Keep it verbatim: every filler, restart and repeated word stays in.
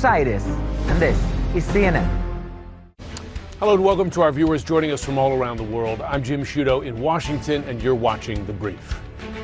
Saitis, and this is C N N. Hello and welcome to our viewers joining us from all around the world. I'm Jim Sciutto in Washington, and you're watching The Brief.